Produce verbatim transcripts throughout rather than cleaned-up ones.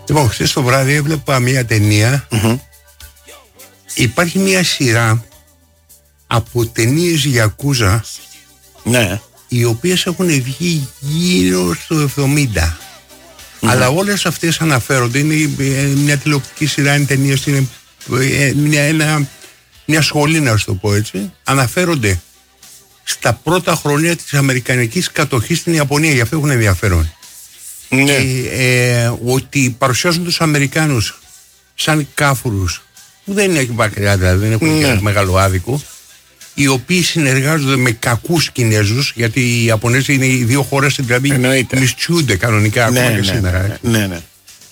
Λοιπόν, χθες το βράδυ έβλεπα μια ταινία. Mm-hmm. Υπάρχει μια σειρά από ταινίες Γιακούζα, ναι, οι οποίες έχουν βγει γύρω στο εβδομήντα. Mm-hmm. Αλλά όλες αυτές αναφέρονται, είναι μια τηλεοπτική σειρά, είναι ταινίες, είναι μια, ένα, μια σχολή, να σου το πω έτσι. Αναφέρονται στα πρώτα χρόνια της αμερικανικής κατοχής στην Ιαπωνία, γι' αυτό έχουν ενδιαφέρον. Ναι. Και, ε, ότι παρουσιάζουν τους Αμερικάνους σαν κάφουρους που δεν είναι μακριά, δηλαδή δεν έχουν ναι. μεγάλο άδικο, οι οποίοι συνεργάζονται με κακούς Κινέζους, γιατί οι Ιαπωνέζοι είναι οι δύο χώρες, δηλαδή μισθιούνται κανονικά ακόμα ναι, και ναι, σήμερα. Ναι, ναι.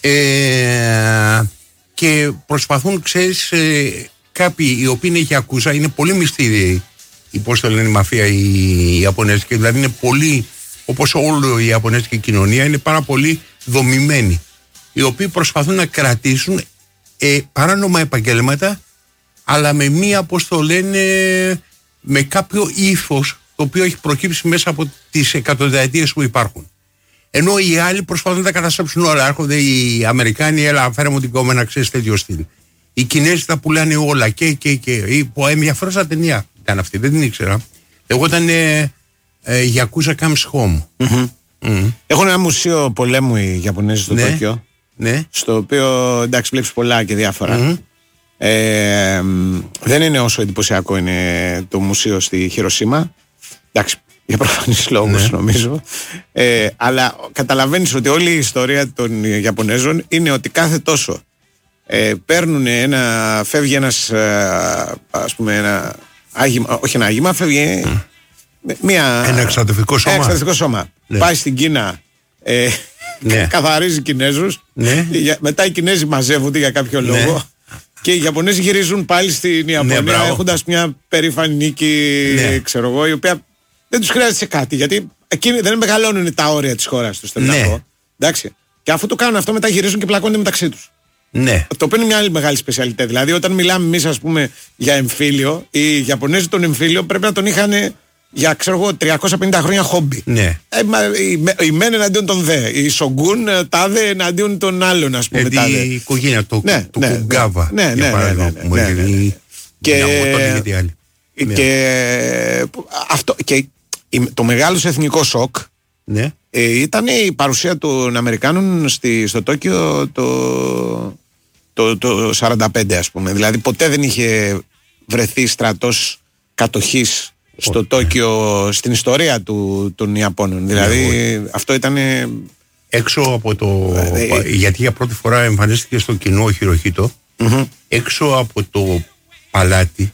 Ε, και προσπαθούν, ξέρεις, ε, κάποιοι οι οποίοι είναι Γιακούζα, είναι πολύ μυστήριοι, πώς το λένε η μαφία η Ιαπωνέζικη, δηλαδή είναι πολύ, όπως όλη η Ιαπωνέζικη κοινωνία, είναι πάρα πολύ δομημένοι, οι οποίοι προσπαθούν να κρατήσουν ε, παράνομα επαγγέλματα, αλλά με μία, πώς το λένε, με κάποιο ύφος το οποίο έχει προκύψει μέσα από τις εκατονταετίες που υπάρχουν. Ενώ οι άλλοι προσπαθούν να τα καταστρέψουν όλα. Έρχονται οι Αμερικάνοι, έλα φέρε μου την κόμμενα, ξέρεις, τέτοιο στυλ. Οι Κινέζοι τα πουλάνε όλα και και και. Που ενδιαφέρουσα ταινία ήταν αυτή, δεν την ήξερα. Εγώ ήταν ε, ε, Yakuza Comes Home. Mm-hmm. Mm. Έχουν ένα μουσείο πολέμου οι Ιαπωνέζοι στο ναι, Τόκιο. Ναι. Στο οποίο, εντάξει, βλέπεις πολλά και διάφορα. Mm-hmm. Ε, δεν είναι όσο εντυπωσιακό είναι το μουσείο στη Χιροσίμα. Εντάξει, για προφανείς λόγους, ναι, νομίζω. Ε, αλλά καταλαβαίνεις ότι όλη η ιστορία των Ιαπωνέζων είναι ότι κάθε τόσο ε, παίρνουν ένα, φεύγει ένας, ε, ας πούμε, ένα άγημα, όχι ένα άγημα, φεύγει mm. μια, ένα εξαρτητικό σώμα. Ένα εξαρτητικό σώμα. Ναι. Πάει στην Κίνα, ε, ναι, καθαρίζει Κινέζους, ναι, μετά οι Κινέζοι μαζεύονται για κάποιο λόγο, ναι, και οι Ιαπωνέζοι γυρίζουν πάλι στην Ιαπωνία, ναι, έχοντας μια περήφανη νίκη, ναι, ξέρω εγώ, η οποία δεν τους χρειάζεται σε κάτι, γιατί εκείνοι δεν μεγαλώνουν τα όρια της χώρας τους. Ναι. Εντάξει. Και αφού το κάνουν αυτό, μετά γυρίζουν και πλακώνονται μεταξύ τους. Ναι. Το οποίο είναι μια άλλη μεγάλη σπεσιαλιτέ. Δηλαδή, όταν μιλάμε εμείς, ας πούμε, για εμφύλιο, οι Ιαπωνέζοι τον εμφύλιο πρέπει να τον είχαν για, ξέρω εγώ, τριακόσια πενήντα χρόνια χόμπι. Ναι. Ε, η, η μεν εναντίον των δε. Η Σογκούν τάδε εναντίον των άλλων, ας πούμε. Δηλαδή η οικογένεια, το, ναι, το ναι, Κουγκάβα. Ναι, ναι, ναι, ναι, ναι, ναι, ναι, ναι. Και, και, αυτό, και το μεγάλο εθνικό σοκ, ναι, ε, ήταν η παρουσία των Αμερικάνων στη, στο Τόκιο το, το, το σαράντα πέντε, ας πούμε. Δηλαδή ποτέ δεν είχε βρεθεί στρατός κατοχής στο Τόκιο, ναι, στην ιστορία του, των Ιαπώνων. Δηλαδή ναι, αυτό ήταν έξω από το ε, γιατί για πρώτη φορά εμφανίστηκε στο κοινό ο Χιροχίτο, mm-hmm, έξω από το παλάτι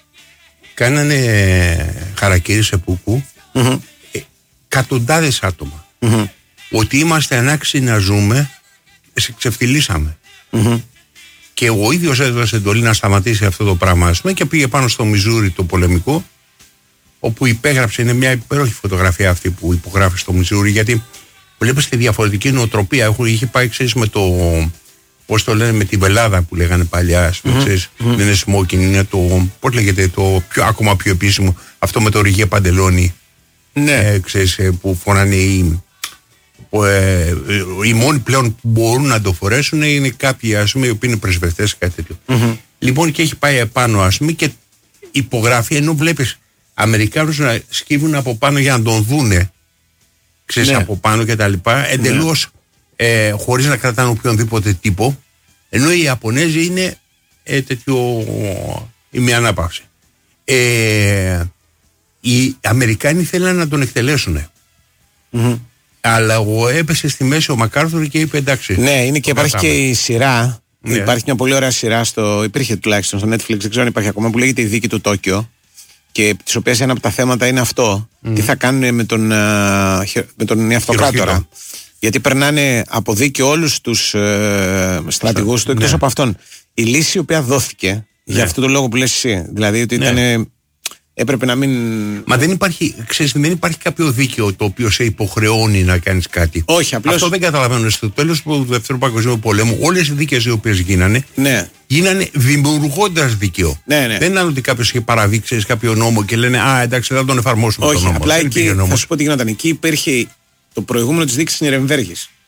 κάνανε χαρακίρι σεπούκου, mm-hmm, εκατοντάδες άτομα, mm-hmm, ότι είμαστε ανάξιοι να ζούμε, σε ξεφτυλίσαμε, mm-hmm. Και ο ίδιος έδωσε εντολή να σταματήσει αυτό το πράγμα, ας πούμε, και πήγε πάνω στο Μιζούρι το πολεμικό, όπου υπέγραψε, είναι μια υπέροχη φωτογραφία αυτή που υπογράφει στο Μιζούρι, γιατί βλέπεις τη διαφορετική νοοτροπία. Έχω, είχε πάει, ξέρεις, με το, πώς το λένε, με τη βελάδα που λέγανε παλιά, ας πούμε, mm-hmm, ξέρεις, mm-hmm, δεν είναι smoking, είναι το, πώς λέγεται, το πιο, ακόμα πιο επίσημο, αυτό με το ριγέ παντελόνι, ναι, ε, ξέρεις, που φοράνε οι, που, ε, οι μόνοι πλέον που μπορούν να το φορέσουν είναι κάποιοι, ας πούμε, οι οποίοι είναι πρεσβευτές, κάτι τέτοιο. Mm-hmm. Λοιπόν, και έχει πάει επάνω, ας πούμε, και υπογράφει, ενώ βλέπεις Αμερικάνους να σκύβουν από πάνω για να τον δούνε, ξέρεις, ναι, από πάνω και τα λοιπά, εντελώς, ναι, ε, χωρίς να κρατάνε οποιονδήποτε τύπο, ενώ οι Ιαπωνέζοι είναι ε, τέτοιο ημιανάπαυση. Ε, οι Αμερικάνοι θέλαν να τον εκτελέσουν, mm-hmm, αλλά εγώ έπεσε στη μέση ο Μακάρθουρ και είπε εντάξει. Ναι, είναι και υπάρχει κατάμε. Και η σειρά, ναι, υπάρχει μια πολύ ωραία σειρά, στο, υπήρχε τουλάχιστον στο Netflix, δεν ξέρω αν υπάρχει ακόμα, που λέγεται Η Δίκη του Τόκιο, και τις οποίες ένα από τα θέματα είναι αυτό, mm. τι θα κάνουν με τον, με τον αυτοκράτορα. Γιατί περνάνε από δίκιο όλους τους ε, στρατηγούς του, εκτός, ναι, από αυτόν. Η λύση η οποία δόθηκε, ναι, για αυτό το λόγο που λες εσύ, δηλαδή ότι, ναι, ήταν, έπρεπε να μην... Μα δεν υπάρχει, ξέρεις, δεν υπάρχει κάποιο δίκαιο το οποίο σε υποχρεώνει να κάνεις κάτι. Όχι, απλώς... Αυτό δεν καταλαβαίνω. Στο τέλος του Δεύτερου Παγκοσμίου Πολέμου, όλες οι δίκες οι οποίες γίνανε, ναι, γίνανε δημιουργώντας δίκαιο. Ναι, ναι. Δεν είναι ότι κάποιος είχε παραδείξει κάποιο νόμο και λένε α, εντάξει, θα τον εφαρμόσουμε. Όχι, τον νόμο. Απλά εκεί, θα σου πω τι γινόταν. Εκεί υπήρχε το προηγούμενο της δίκης της Νιρεμβέργης.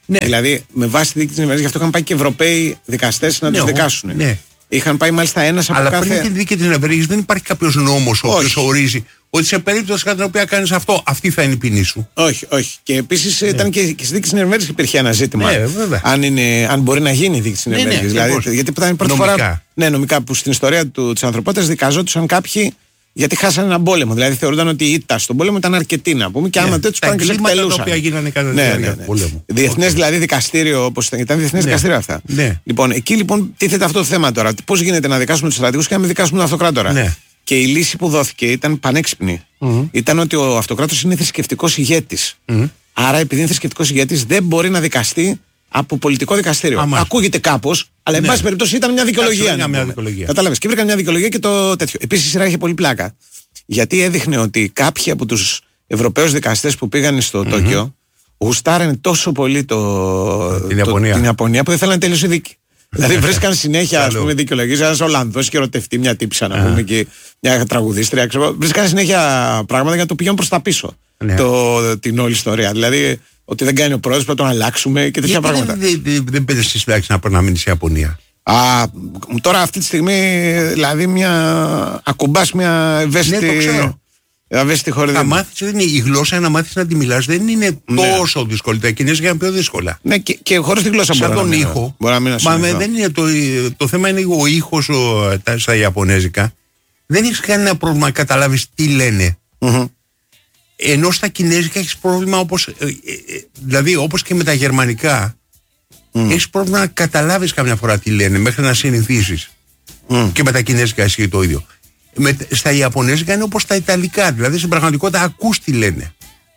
Ναι. Δηλαδή, με βάση τη δίκη της Νιρνβέργης, γι' αυτό είχαν πάει και Ευρωπαίοι δικαστές να ναι, τους δικάσουν. Ναι. Είχαν πάει μάλιστα ένας από Αλλά κάθε... πριν τη δίκη της Νιρνβέργης δεν υπάρχει κάποιος νόμος ο οποίος ορίζει ότι σε περίπτωση κατά την οποία κάνεις αυτό, αυτή θα είναι η ποινή σου. Όχι, όχι. Και επίσης ναι. ήταν και, και στη δίκη της Νιρνβέργης υπήρχε ένα ζήτημα. Ναι, βέβαια. Αν, είναι, αν μπορεί να γίνει η δίκη της Νιρνβέργης. Ναι, ναι, δηλαδή, γιατί ήταν η πρώτη νομικά. φορά. Ναι, νομικά που στην ιστορία του, της ανθρωπότητας δικαζόντουσαν κάποιοι γιατί χάσανε έναν πόλεμο. Δηλαδή θεωρούνταν ότι η ήττα στον πόλεμο ήταν αρκετή να πούμε και άμα ναι. τέτοιους πάνε και σε εκτελούσαν. Τα οποία γίνανε κατά τη διάρκεια του πολέμου. Διεθνές δηλαδή δικαστήριο, όπως ήταν, ήταν διεθνές δικαστήριο αυτά. Λοιπόν, εκεί λοιπόν τίθεται αυτό το θέμα τώρα. Πώς γίνεται να δικάσουμε τους στρατηγούς και να μην δικάσουμε τον αυτοκράτορα. Και η λύση που δόθηκε ήταν πανέξυπνη. Mm-hmm. Ήταν ότι ο αυτοκράτορας είναι θρησκευτικός ηγέτης. Mm-hmm. Άρα, επειδή είναι θρησκευτικός ηγέτης, δεν μπορεί να δικαστεί από πολιτικό δικαστήριο. Άμα. Ακούγεται κάπως, αλλά ναι. εν πάση περιπτώσει ήταν μια δικαιολογία. Κατάλαβες. Και βρήκαν μια δικαιολογία και το τέτοιο. Επίσης η σειρά είχε πολύ πλάκα. Γιατί έδειχνε ότι κάποιοι από τους Ευρωπαίους δικαστές που πήγαν στο mm-hmm. Τόκιο γουστάρανε τόσο πολύ το, την, το, Ιαπωνία. την Ιαπωνία που δεν θέλανε τέλειως η δίκη. Δηλαδή βρίσκαν συνέχεια ας πούμε δικαιολογίες. Ένας Ολλανδός και ερωτευτεί μια τύψα να πούμε και μια τραγουδίστρια. Βρίσκαν συνέχεια πράγματα για να το πηγαίνουν προς τα πίσω. Το, την όλη ιστορία. Δηλαδή ότι δεν κάνει ο πρόεδρος, πρέπει να τον αλλάξουμε και τέτοια πράγματα. Δεν δε, δε, δε πέτρε στις φυλάξεις να παραμείνει σε Ιαπωνία. Α, τώρα αυτή τη στιγμή δηλαδή μια ακουμπάς μια ευαίσθητη. Ναι, το ξέρω. Ευαίσθητη χώρα. Θα μάθεις, δεν είναι, η γλώσσα να μάθεις να τη μιλάς δεν είναι ναι. τόσο δύσκολη. Τα κινέζικα είναι πιο δύσκολα. Ναι, και, και χωρίς τη γλώσσα σαν μπορεί τον να ήχο. Μπορεί να μην Μα με, δεν είναι το, το θέμα είναι ο ήχος ο, τα, στα Ιαπωνέζικα. Δεν έχεις κανένα πρόβλημα να καταλάβεις τι λένε. Mm-hmm. Ενώ στα Κινέζικα έχεις πρόβλημα όπως, ε, ε, δηλαδή όπως και με τα Γερμανικά mm. έχεις πρόβλημα να καταλάβεις καμιά φορά τι λένε μέχρι να συνηθίσεις. Mm. Και με τα Κινέζικα ισχύει το ίδιο. Με, στα Ιαπωνέζικα είναι όπως τα Ιταλικά, δηλαδή στην πραγματικότητα ακούς τι λένε.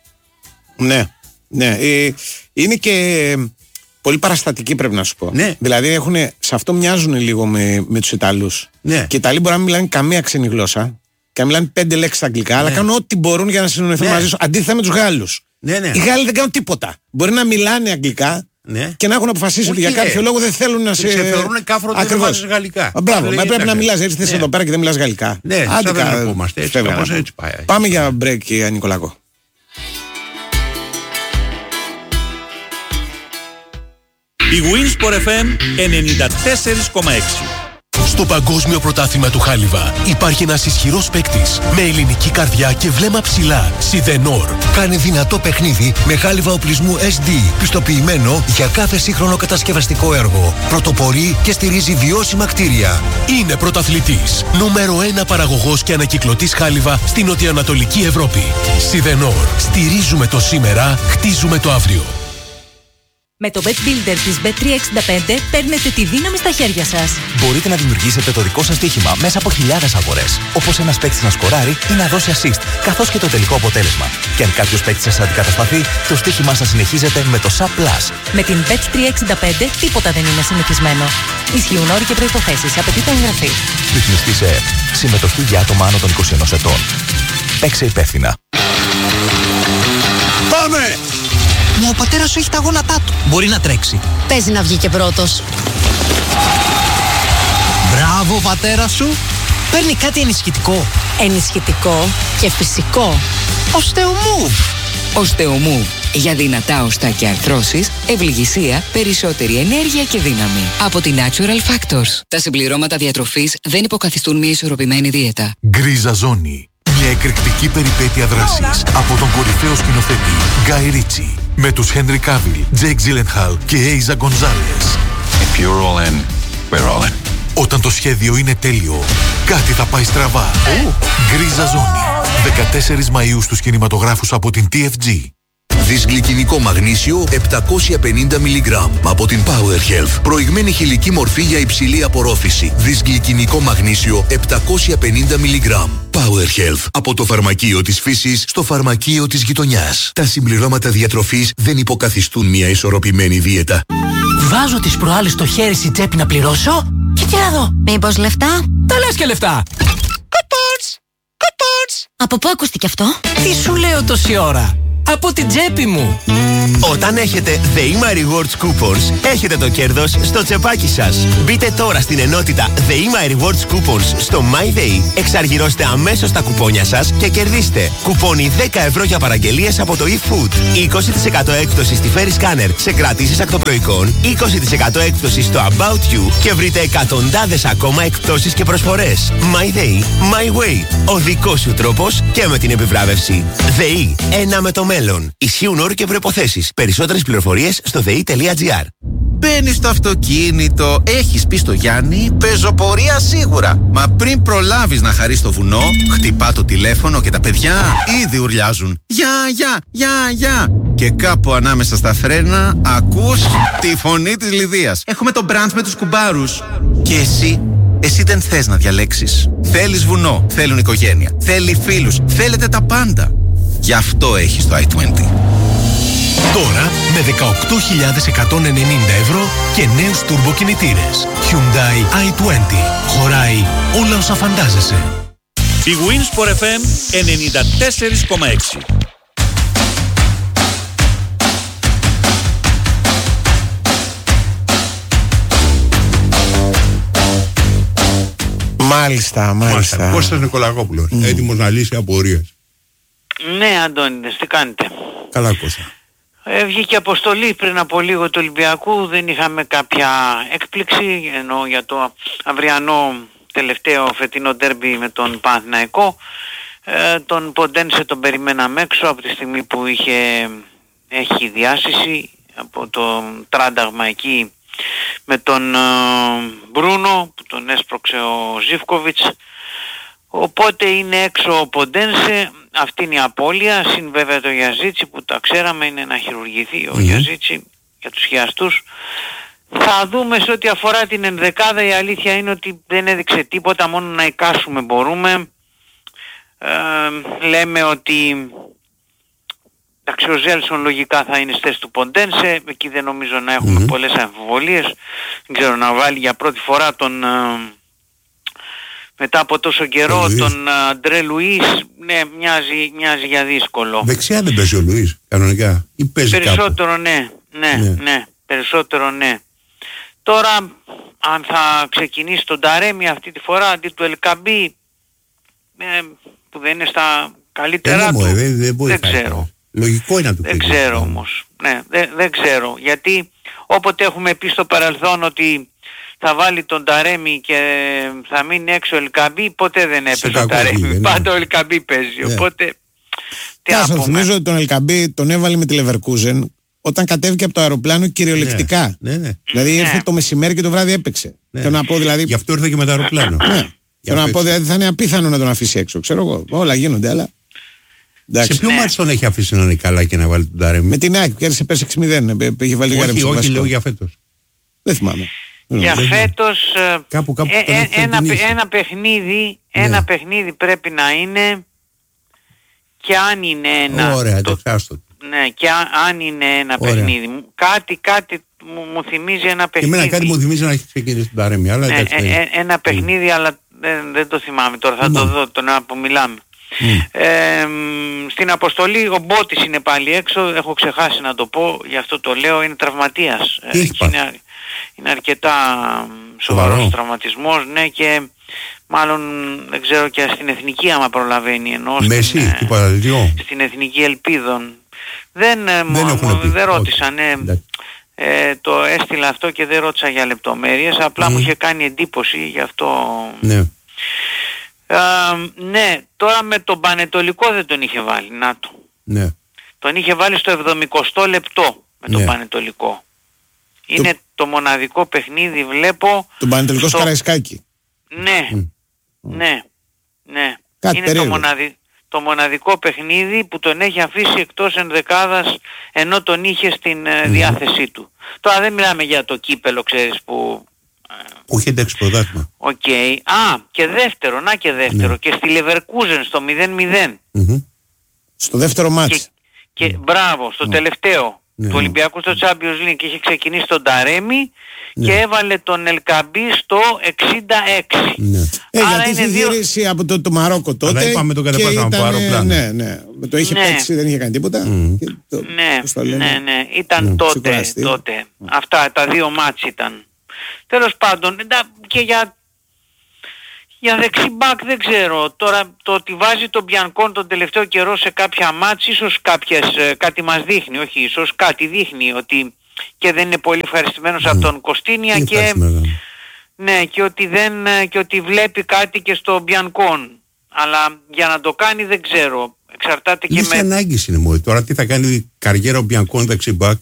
Ναι, ναι. Ε, είναι και πολύ παραστατική πρέπει να σου πω. Ναι. Δηλαδή έχουν, σε αυτό μοιάζουν λίγο με, με τους Ιταλούς. Ναι. Και οι Ιταλοί μπορεί να μην μιλάνε καμία ξένη γλώσσα και να μιλάνε πέντε λέξεις αγγλικά, ναι. αλλά κάνουν ό,τι μπορούν για να συνεννοηθούν ναι. μαζί σου. Αντίθετα με τους Γάλλους. Ναι, ναι. Οι Γάλλοι δεν κάνουν τίποτα. Μπορεί να μιλάνε αγγλικά. Ναι. Και να έχουν αποφασίσει ότι για κάποιο λόγο δεν θέλουν να σε. Σε θεωρούν κάφρο ότι δεν βάζεις γαλλικά. Μπράβο, μα πρέπει να μιλάς. Έτσι θες εδώ πέρα και δεν μιλάς γαλλικά. Ναι, άντε δεν είμαστε. Έτσι, έτσι πάει. Πάμε για break, κύριε Νικολάκο. Η Winsport εφ εμ ενενήντα τέσσερα κόμμα έξι. Στο Παγκόσμιο Πρωτάθλημα του Χάλιβα υπάρχει ένας ισχυρός παίκτης με ελληνική καρδιά και βλέμμα ψηλά. Σιδενόρ. Κάνει δυνατό παιχνίδι με χάλιβα οπλισμού ες ντι, πιστοποιημένο για κάθε σύγχρονο κατασκευαστικό έργο. Πρωτοπορεί και στηρίζει βιώσιμα κτίρια. Είναι πρωταθλητής. Νούμερο ένα παραγωγός και ανακυκλωτής χάλιβα στην νοτιοανατολική Ευρώπη. Σιδενόρ. Στηρίζουμε το σήμερα, χτίζουμε το αύριο. Με το Bet Builder της μπετ τριακόσια εξήντα πέντε παίρνετε τη δύναμη στα χέρια σας. Μπορείτε να δημιουργήσετε το δικό σας στοίχημα μέσα από χιλιάδες αγορές. Όπως ένας παίκτης να σκοράρει ή να δώσει assist, καθώς και το τελικό αποτέλεσμα. Και αν κάποιος παίκτης σας αντικατασταθεί, το στοίχημά σας συνεχίζεται με το Sub Plus. Με την μπετ τριακόσια εξήντα πέντε τίποτα δεν είναι συνηθισμένο. Ισχύουν όροι και προϋποθέσεις. Απαιτείται εγγραφή. Ρυθμιστή σε ΕΕΠ. Συμμετοχή για άτομα άνω των είκοσι ενός ετών. Παίξε υπεύθυνα. Πάμε! Μα ο πατέρας σου έχει τα γόνατά του. Μπορεί να τρέξει. Παίζει να βγει και πρώτος. Μπράβο, πατέρα σου. Παίρνει κάτι ενισχυτικό. Ενισχυτικό και φυσικό. Οστεομούβ. Οστεομούβ. Για δυνατά οστά και αρθρώσεις, ευληγησία, περισσότερη ενέργεια και δύναμη. Από την Natural Factors. Τα συμπληρώματα διατροφής δεν υποκαθιστούν μια ισορροπημένη δίαιτα. Γκρίζα ζώνη. Μια εκρηκτική περιπέτεια δράσης από τον κορυφαίο σκηνοθέτη Γκάι Ρίτσι με τους Χένρι Κάβιλ, Τζέικ Τζίλενχαλ και Έιζα Γκονζάλες. If you're all in, we're all in. Όταν το σχέδιο είναι τέλειο, κάτι θα πάει στραβά. Oh. Γκρίζα ζώνη. δεκατέσσερις Μαΐου στους κινηματογράφους από την τι εφ τζι. Δυσγλυκινικό μαγνήσιο επτακόσια πενήντα μιλιγκράμμ από την Power Health. Προηγμένη χηλική μορφή για υψηλή απορρόφηση. Δυσγλυκινικό μαγνήσιο επτακόσια πενήντα μιλιγκράμμ. Power Health. Από το φαρμακείο της φύσης στο φαρμακείο της γειτονιάς. Τα συμπληρώματα διατροφής δεν υποκαθιστούν μια ισορροπημένη δίαιτα. Βάζω τις προάλλες στο χέρι στη τσέπη να πληρώσω και τι να δω. Μήπως λεφτά? Τα λες και λεφτά. Coupons! Coupons! Από πού ακούστηκε αυτό? Τι σου λέω τόση ώρα. από την τσέπη μου. Όταν έχετε The Ima Rewards Coupons, έχετε το κέρδος στο τσεπάκι σας. Μπείτε τώρα στην ενότητα The Ima Rewards Coupons στο MyDay, εξαργυρώστε αμέσως τα κουπόνια σας και κερδίστε κουπόνι δέκα ευρώ για παραγγελίες από το eFood, είκοσι τοις εκατό έκπτωση στη Ferry Scanner σε κρατήσεις ακτοπροϊκών, είκοσι τοις εκατό έκπτωση στο About You και βρείτε εκατοντάδες ακόμα εκπτώσεις και προσφορές. MyDay, My Way. Ο δικός σου τρόπος και με την επιβράβευση. ΔΕΗ, ένα με το μέλλον. Ισχύουν όροι και προϋποθέσεις. Περισσότερες πληροφορίες στο δε ι τελεία τζι άρ. Μπαίνεις στο αυτοκίνητο, έχεις πει στο Γιάννη, πεζοπορία σίγουρα. Μα πριν προλάβεις να χαρείς το βουνό, χτυπά το τηλέφωνο και τα παιδιά ήδη ουρλιάζουν. Γεια, γεια, γεια, γεια. Και κάπου ανάμεσα στα φρένα ακούς τη φωνή της Λιδίας. Έχουμε το μπραντς με τους κουμπάρους. Και εσύ, εσύ δεν θες να διαλέξεις. Θέλεις βουνό, θέλουν οικογένεια, θέλει φίλους, θέλετε τα πάντα. Γι' αυτό έχεις το άι είκοσι. Τώρα με δεκαοκτώ χιλιάδες εκατόν ενενήντα ευρώ και νέους τουρμποκινητήρες. Hyundai άι είκοσι. Χωράει όλα όσα φαντάζεσαι. Η Winsport εφ εμ ενενήντα τέσσερα κόμμα έξι. Μάλιστα, μάλιστα. Κώστας Νικολακόπουλος, mm. έτοιμος να λύσει απορίες. Ναι, Αντώνιδες, τι κάνετε? Καλά, Κώστα. Ε, βγήκε αποστολή πριν από λίγο του Ολυμπιακού, δεν είχαμε κάποια έκπληξη, ενώ για το αυριανό τελευταίο φετινό ντέρμπι με τον Παναθηναϊκό. Ε, τον Ποντένσε τον περιμέναμε έξω από τη στιγμή που είχε, έχει διάσηση από το τράνταγμα εκεί με τον ε, Μπρούνο που τον έσπρωξε ο Ζίβκοβιτς. Οπότε είναι έξω ο Ποντένσε, αυτή είναι η απώλεια, συν βέβαια το Γιαζίτσι που τα ξέραμε είναι να χειρουργηθεί ο mm-hmm. Γιαζίτσι για τους χιαστούς. Θα δούμε σε ό,τι αφορά την ενδεκάδα, η αλήθεια είναι ότι δεν έδειξε τίποτα, μόνο να εικάσουμε μπορούμε. Ε, λέμε ότι εντάξει, ο Ζέλσον λογικά θα είναι στη θέση του Ποντένσε, εκεί δεν νομίζω να έχουμε mm-hmm. πολλές αμφιβολίες. Δεν ξέρω, να βάλει για πρώτη φορά τον... μετά από τόσο καιρό τον, τον Αντρέ Λουίς, ναι, μοιάζει, μοιάζει για δύσκολο. Δεξιά δεν παίζει ο Λουίς, κανονικά, ή παίζει περισσότερο κάπου. Ναι, ναι, ναι, ναι, περισσότερο ναι. Τώρα, αν θα ξεκινήσει τον Ταρέμι αυτή τη φορά, αντί του Ελκαμπή, ε, που δεν είναι στα καλύτερά ε, του, ε, δεν, δεν, δεν ξέρω. Λογικό είναι να του Δεν πει, ξέρω ναι. όμως, ναι, δεν, δεν ξέρω, γιατί όποτε έχουμε πει στο παρελθόν ότι θα βάλει τον Ταρέμι και θα μείνει έξω ο Ελκαμπή, ποτέ δεν έπαιζε ο Ταρέμι. Πάντα ο Ελκαμπή παίζει. Yeah. Οπότε. Τι να πούμε. Θυμίζω ότι τον Ελκαμπή τον έβαλε με τη Leverkusen όταν κατέβηκε από το αεροπλάνο κυριολεκτικά. Ναι, ναι. Δηλαδή ήρθε ναι. το μεσημέρι και το βράδυ έπαιξε. Ναι. Θέλω να πω δηλαδή. Γι' αυτό ήρθε και με το αεροπλάνο. Ναι. Θέλω να πω δηλαδή θα είναι απίθανο να τον αφήσει έξω. Ξέρω εγώ. Όλα γίνονται, αλλά. Εντάξει. Σε ποιο ναι. μάτι τον έχει αφήσει να είναι καλά και να βάλει τον Ταρέμι? Με την ΑΕΚ, κέρδισε πέρσι έξι μηδέν. Είχε βάλει όχι, όχι, όχι, λέω για φέτος. Δεν θυμάμαι. Για φέτος κάπου, κάπου ε, ε, ένα, ένα, παιχνίδι, ναι. ένα παιχνίδι πρέπει να είναι, και αν είναι ένα ωραία, το, το ναι, και αν, αν είναι ένα ωραία. παιχνίδι κάτι, κάτι μου, μου θυμίζει ένα παιχνίδι. Εμένα κάτι μου θυμίζει να έχει ξεκινήσει την Ταρέμι, αλλά ναι, εντάξει, ε, ε, ένα παιχνίδι mm. αλλά δεν, δεν το θυμάμαι τώρα, θα mm. το δω τον ώρα που μιλάμε. Mm. Ε, στην αποστολή ο Μπότης είναι πάλι έξω, έχω ξεχάσει να το πω, γι' αυτό το λέω, είναι τραυματίας. Ε, είναι, είναι αρκετά σοβαρός Σοβαρό. τραυματισμός, ναι, και μάλλον δεν ξέρω και στην εθνική άμα προλαβαίνει, ενώ Μέση, στην, ε, στην εθνική Ελπίδων δεν, δεν, μου, δεν ρώτησα, ναι, ε, το έστειλα αυτό και δεν ρώτησα για λεπτομέρειες, απλά mm. μου είχε κάνει εντύπωση, γι' αυτό ναι. Uh, ναι, τώρα με τον Πανετολικό δεν τον είχε βάλει, να το. Ναι. Τον είχε βάλει στο εβδομηκοστό λεπτό με τον ναι. Πανετολικό. Είναι το... το μοναδικό παιχνίδι, βλέπω... Τον Πανετολικό στο... Καραϊσκάκη. Ναι, mm. ναι, ναι. Κάτι είναι το, μοναδι... το μοναδικό παιχνίδι που τον έχει αφήσει εκτός ενδεκάδας ενώ τον είχε στην mm. διάθεσή του. Τώρα δεν μιλάμε για το κύπελο, ξέρεις, που... Που είχε εντάξει πρωτάθλημα. Οκ. Okay. Α, και δεύτερο, να και δεύτερο. Ναι. Και στη Leverkusen στο μηδέν μηδέν. Mm-hmm. Στο δεύτερο μάτς. Και, και μπράβο, στο mm. τελευταίο. ναι. του Ολυμπιακού στο Champions League. Είχε ξεκινήσει τον Ταρέμι ναι. και έβαλε τον Ελκαμπή στο εξήντα έξι. Ναι. Ε, Άρα γιατί είχε δύο... γυρίσει από το, το Μαρόκο τότε. Αλλά είπαμε το κατεβάσαμε από αεροπλάνο. Ναι, ναι. Το είχε ναι. παίξει, δεν είχε κάνει τίποτα. Mm. Και το, ναι, το ναι, ναι. Ήταν ναι. τότε. τότε. Mm. Αυτά τα δύο μάτς ήταν. Τέλος πάντων, και για... Για δεξιμπάκ δεν ξέρω. Τώρα το ότι βάζει τον Μπιανκόν τον τελευταίο καιρό σε κάποια μάτς, ίσως κάποιες, κάτι μας δείχνει, όχι ίσως, κάτι δείχνει ότι και δεν είναι πολύ ευχαριστημένος mm. από τον Κωστίνια και, ναι, και, ότι δεν, και ότι βλέπει κάτι και στο Μπιανκόν. Αλλά για να το κάνει δεν ξέρω. Εξαρτάται και Λύση με... ανάγκης είναι μόνο. Τώρα τι θα κάνει η καριέρα ο Μπιανκόν δεξιμπάκ.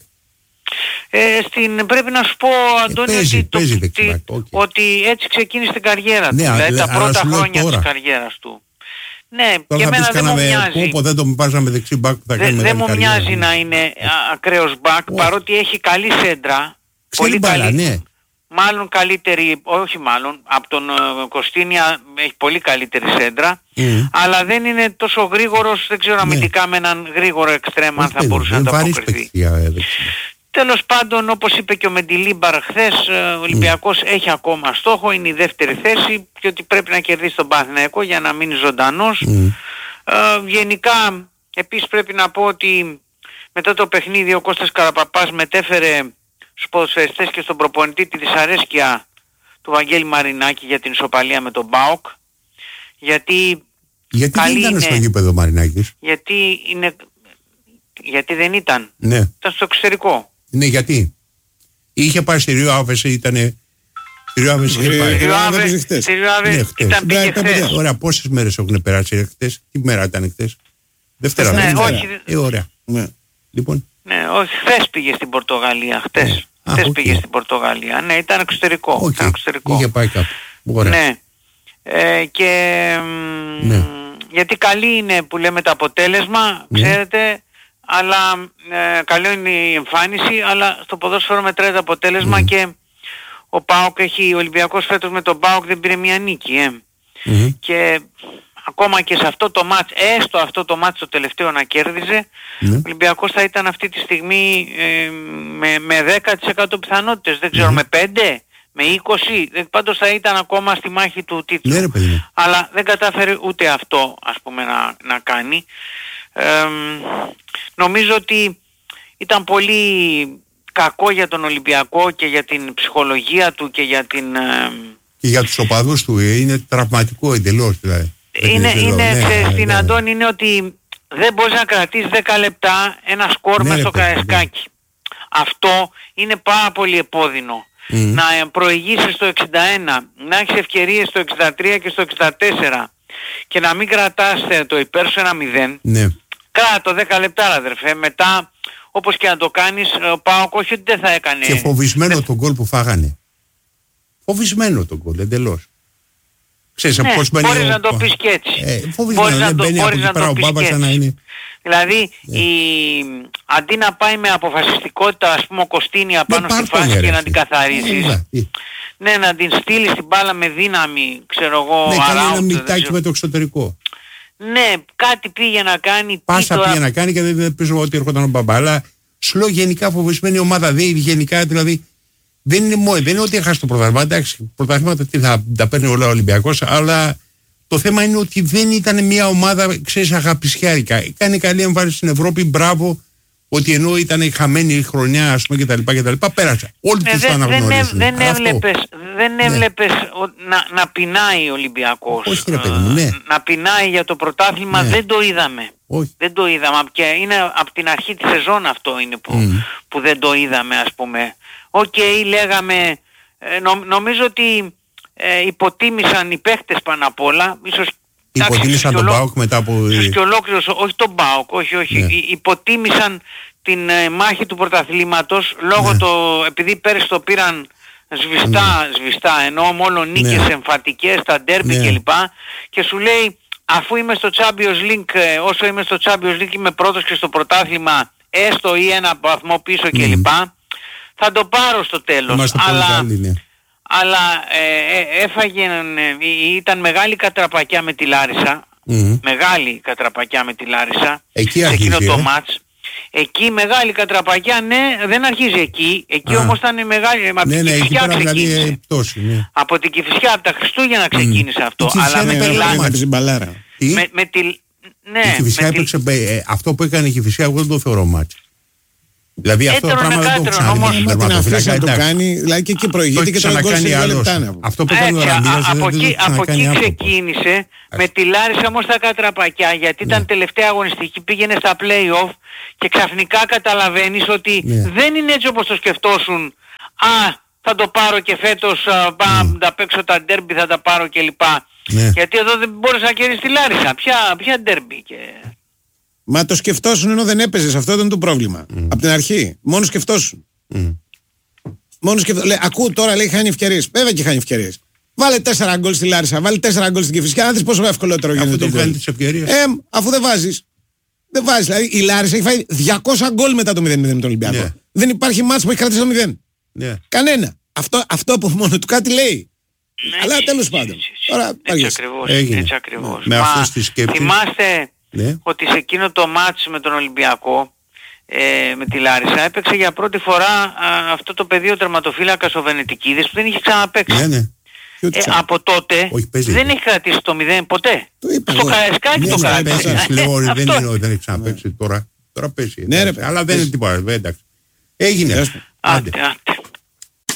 Ε, στην, πρέπει να σου πω, Αντώνη, ε, παίζει, ότι, το, παίζει ότι, okay. ότι έτσι ξεκίνησε την καριέρα του, ναι, δηλαδή τα πρώτα χρόνια της καριέρας του. Ναι, τώρα και εμένα δεν μου μοιάζει. Κόπο, δεν τον βάζαμε δεξί μπακ που θα δεν, κάνει δεν μου καριέρα, μοιάζει ναι. να είναι ακραίος μπακ, oh. παρότι έχει καλή σέντρα. Ξέρει πολύ μπάλα, καλή, ναι. Μάλλον καλύτερη, όχι μάλλον, από τον uh, Κωστίνια έχει πολύ καλύτερη σέντρα, mm. αλλά δεν είναι τόσο γρήγορος, δεν ξέρω αμυντικά ναι. με έναν γρήγορο εξτρέμ αν θα μπορούσε να το αποκριθεί. Τέλος πάντων, όπως είπε και ο Μεντιλίμπαρ χθες, ο Ολυμπιακός mm. έχει ακόμα στόχο, είναι η δεύτερη θέση και ότι πρέπει να κερδίσει τον Παναθηναϊκό για να μείνει ζωντανός. Mm. Ε, γενικά, επίσης πρέπει να πω ότι μετά το παιχνίδι ο Κώστας Καραπαπάς μετέφερε στους ποδοσφαιριστές και στον προπονητή τη δυσαρέσκεια του Βαγγέλη Μαρινάκη για την ισοπαλία με τον ΠΑΟΚ. Γιατί, γιατί δεν ήταν είναι, στο γήπεδο Μαρινάκης. Γιατί, είναι, γιατί δεν ήταν. Ναι. Ήταν στο εξωτερικό. Ναι, γιατί. Είχε πάει στη Ρίο Άβες, ήτανε... Στη Ρίο Άβες είχε πάει. Στη Ρίο Άβες ήταν πήγε χθες. Ωραία, πόσες μέρες έχουν περάσει χθες. Τι μέρα ήταν χθες. Δευτέρα. Ναι, όχι. Ε, ωραία. Ναι. Λοιπόν. Ναι, όχι, χθες πήγε στην Πορτογαλία, χθες. Ναι. Χθες okay. πήγε στην Πορτογαλία. Ναι, ήταν εξωτερικό. Okay. Ήταν εξωτερικό. Είχε πάει κάπου. Ωραία. Ναι. Ε, και... Ναι. Γιατί καλή είναι που λέμε το αποτέλεσμα, ναι. ξέρετε... Αλλά ε, καλό είναι η εμφάνιση, αλλά στο ποδόσφαιρο μετράει το αποτέλεσμα mm. και ο ΠΑΟΚ έχει, ο Ολυμπιακός φέτος με τον ΠΑΟΚ δεν πήρε μια νίκη ε. mm. και ακόμα και σε αυτό το μάτς, έστω αυτό το μάτς το τελευταίο να κέρδιζε mm. ο Ολυμπιακός θα ήταν αυτή τη στιγμή ε, με, με δέκα τοις εκατό πιθανότητες, δεν ξέρω mm. με πέντε, με είκοσι, πάντως θα ήταν ακόμα στη μάχη του τίτλου ναι, αλλά δεν κατάφερε ούτε αυτό ας πούμε να, να κάνει. Ε, νομίζω ότι ήταν πολύ κακό για τον Ολυμπιακό και για την ψυχολογία του και για την... Ε, και για τους οπαδούς του, είναι τραυματικό εντελώς δηλαδή. Είναι, είναι, είναι ναι, στην ναι. Αντώνη είναι ότι δεν μπορείς να κρατήσεις δέκα λεπτά ένα σκορ ναι, μες στο Καραϊσκάκι. Ναι. Αυτό είναι πάρα πολύ επώδυνο. Mm. Να προηγήσεις στο εξήντα ένα, να έχεις ευκαιρίες στο εξήντα τρία και στο εξήντα τέσσερα και να μην κρατάς το υπέρ σου ένα μηδέν. Ναι. Κράτο δέκα λεπτά αδερφέ, μετά όπως και να το κάνεις ο ΠΑΟΚ όχι ότι δεν θα έκανε. Και φοβισμένο δεν... τον γκολ που φάγανε. Φοβισμένο τον γκολ εντελώς. Ξέρεις ναι, πώς μπαίνει μπορείς ο... να το πεις και έτσι. Ε, φοβισμένο δεν μπαίνει από εκεί πέρα ο Μπάμπας σαν να είναι. Δηλαδή yeah. η... αντί να πάει με αποφασιστικότητα ας πούμε ο Κωστίνια πάνω στη φάση και να την καθαρίσεις. Yeah. Ναι, να την στείλεις την μπάλα με δύναμη, ξέρω εγώ. Ναι, κάνει ένα μυτάκι με το εξωτερικό. Ναι, κάτι πήγε να κάνει. Πάσα τώρα... πήγε να κάνει και δεν πίσω ότι έρχονταν ο Μπαμπά. Αλλά σου λέω γενικά φοβισμένη ομάδα. Δεν γενικά δηλαδή. Δεν είναι μόνο, δεν είναι ότι έχασε το πρωτάθλημα. Εντάξει, πρωταθλήματα τι θα τα παίρνει όλα ο Ολυμπιακός. Αλλά το θέμα είναι ότι δεν ήταν μια ομάδα, ξέρεις, αγαπησιάρικα. Έκανε καλή εμφάνιση στην Ευρώπη. Μπράβο. Ότι ενώ ήταν χαμένη η χρονιά, ας πούμε, κτλ. κτλ πέρασε. Όλοι ε, τους το αναγνωρίζουν. Δεν, δεν έβλεπες, δεν έβλεπες ναι. να, να πεινάει ο Ολυμπιακός. Όχι, ρε παιδί μου, ναι. Να πεινάει για το πρωτάθλημα, ναι. δεν το είδαμε. Όχι. Δεν το είδαμε. Και είναι από την αρχή της σεζόν αυτό είναι που, mm. που δεν το είδαμε, ας πούμε. Οκ, okay, λέγαμε, ε, νο, νομίζω ότι ε, υποτίμησαν οι παίχτες πάνω απ' όλα. Ίσως υποτίμησαν τον ΠΑΟΚ μετά από... Και ολόκληρος, όχι τον ΠΑΟΚ, όχι, όχι. Ναι. Υποτίμησαν την ε, μάχη του πρωταθλήματος λόγω ναι. το, επειδή πέρυσι το πήραν σβηστά, ναι. σβηστά, ενώ μόνο νίκες ναι. εμφατικές, τα ντέρμπι ναι. κλπ. Και σου λέει, αφού είμαι στο Champions League, ε, όσο είμαι στο Champions League είμαι πρώτος και στο πρωτάθλημα, έστω ή ένα βαθμό πίσω mm. κλπ. Θα το πάρω στο τέλος. Αλλά... Καλή, ναι. Αλλά ε, ε, έφαγε, ε, ήταν μεγάλη κατραπακιά με τη Λάρισα, mm-hmm. μεγάλη κατραπακιά με τη Λάρισα, εκεί σε εκείνο αρχίζει, το ε. μάτς. Εκεί η μεγάλη κατραπακιά, ναι, δεν αρχίζει εκεί. Εκεί Α. όμως ήταν η μεγάλη. Από Ναι, την ναι, εκεί Κηφισιά τώρα δηλαδή ξεκίνησε. ε, πτώση. Ναι. Από την Κηφισιά, από τα Χριστούγεννα ξεκίνησε αυτό. Η Κηφισιά Αλλά με είναι τη μεγάλο Λάρισα. μάτι. Μπαλάρα. Τι? Με, με τη. Ναι, Η Κηφισιά με τη- έπαιξε, ε, αυτό που έκανε η Κηφισιά εγώ δεν το θεωρώ μάτς. Δηλαδή αυτό το Έτερον πράγμα δεν το έχω εκάτερον, όμως. ξαναδεί. Μα την τερματοφύλακα, αφήσει να το εντάξει. κάνει, δηλαδή και εκεί προηγείται και Το το έχει γκολ σε ξανακάνει δύο άλλος. λεπτά. να πούμε. Αυτό που έκανε ο Έτσι, α- Ραμπίας α- δεν από δεν το εκεί, έχει από ξανακάνει εκεί άνθρωπος. ξεκίνησε με τη Λάρισα όμως τα κατραπακιά, γιατί ήταν τελευταία αγωνιστική, πήγαινε στα play-off και ξαφνικά καταλαβαίνεις ότι Ναι. δεν είναι έτσι όπως το σκεφτόσουν. Α, θα το πάρω και φέτος, α, πά, τα παίξω τα ντέρμπι, θα τα πάρω κλπ. Ναι. Γιατί εδώ δεν μπορείς να κερδίσεις τη Λάρισα. Ποια, ποια ντέρμπι και... Μα το σκεφτόσουν ενώ δεν έπαιζε, αυτό ήταν το πρόβλημα. Από την αρχή. Μόνο σκεφτόσουν. Μόνο σκεφτόσουν. Ακούω τώρα λέει χάνει ευκαιρίες. Βέβαια και χάνει ευκαιρίες. Βάλε τέσσερα γκολ στη Λάρισα, βάλε τέσσερα γκολ στην Κηφισιά, να δεις πόσο ευκολότερο γίνεται Αφού το δεν γκολ. κάνει τις ευκαιρίες. Ε, αφού δεν βάζεις. Δεν βάζεις. Δηλαδή η Λάρισα έχει φάει διακόσια γκολ μετά το μηδέν μηδέν με τον Ολυμπιακό. Ναι. Δεν υπάρχει μάτς που έχει κρατήσει το μηδέν. Ναι. Κανένα. Αυτό, αυτό από μόνο του κάτι λέει. Αλλά έτσι, τέλος έτσι, πάντων. έτσι, έτσι. Τώρα Έτσι βαριέσαι. ακριβώς, Έγινε. έτσι ακριβώς. Με Μα αυτές τις σκέψεις. θυμάστε Ναι. ότι σε εκείνο το μάτς με τον Ολυμπιακό, ε, με τη Λάρισα, έπαιξε για πρώτη φορά α, αυτό το πεδίο τερματοφύλακας ο Βενετικίδης που δεν είχε ξαναπαίξει. Ναι, ναι. Ε, από τότε Όχι, παίζει. δεν έχει κρατήσει το μηδέν ποτέ. Το είπα Στο εγώ. Καραϊσκάκι Ναι, το ναι, κράτησε. παίζει, λέω, δεν Αυτό. είναι ότι δεν έχει ξαναπαίξει τώρα. Τώρα παίζει. Ναι, ρε, εντάξει. Αλλά δεν παίζει. είναι τίποτα. Εντάξει. Έγινε. Τέλος πάντων. Άντε. Άντε, άντε.